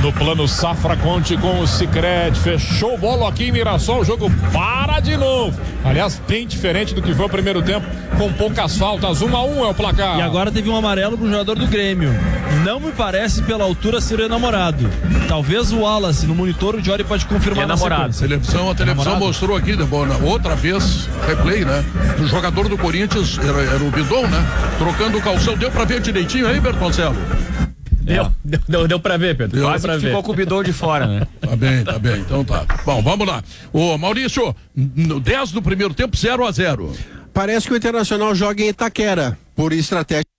No Plano Safra, conte com o Sicredi. Fechou o bolo aqui em Mirassol, o jogo para de novo. Aliás, bem diferente do que foi o primeiro tempo, com poucas faltas. 1-1 é o placar. E agora teve um amarelo pro jogador do Grêmio. Não me parece pela altura ser o enamorado. Talvez o Wallace, no monitor, o Jory pode confirmar na sequência. A televisão mostrou aqui, outra vez, replay, né? O jogador do Corinthians, era o Bidon, né? Trocando o calção. Deu pra ver direitinho aí, Bertoncello? Deu pra ver, Pedro. Quase que ficou com o bidão de fora, né? Tá bem, então tá. Bom, vamos lá. Ô, Maurício, 10 do primeiro tempo, 0-0. Parece que o Internacional joga em Itaquera, por estratégia.